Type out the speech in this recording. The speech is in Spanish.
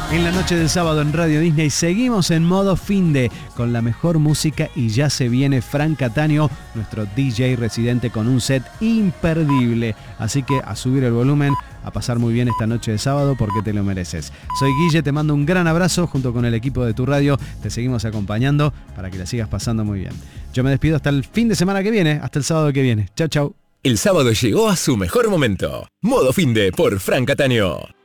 En la noche del sábado en Radio Disney seguimos en modo finde con la mejor música y ya se viene Frank Cattaneo, nuestro DJ residente con un set imperdible. Así que a subir el volumen, a pasar muy bien esta noche de sábado porque te lo mereces. Soy Guille, te mando un gran abrazo junto con el equipo de tu radio. Te seguimos acompañando para que la sigas pasando muy bien. Yo me despido hasta el fin de semana que viene, hasta el sábado que viene. Chau, chau. El sábado llegó a su mejor momento. Modo finde por Frank Cattaneo.